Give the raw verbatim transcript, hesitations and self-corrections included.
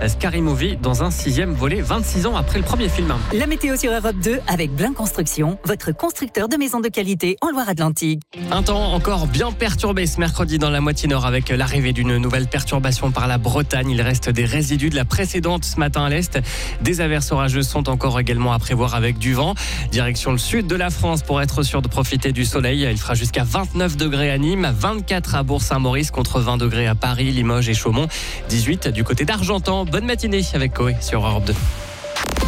Scary Movie dans un sixième volet, vingt-six ans après le premier film. La météo sur Europe deux avec Blin Construction, votre constructeur de maisons de qualité en Loire-Atlantique. Un temps encore bien perturbé ce mercredi dans la moitié nord avec l'arrivée d'une nouvelle perturbation par la Bretagne. Il reste des résidus de la précédente ce matin à l'est. Des averses orageuses sont encore également à prévoir avec du vent. Direction le sud de la France pour être sûr de profiter du soleil. Il fera jusqu'à vingt-neuf degrés à Nîmes, vingt-quatre à Bourg-Saint-Maurice contre vingt degrés à Paris, Limoges et Chaumont, dix-huit du côté d'Argentan. Bonne matinée avec Coé sur Europe deux.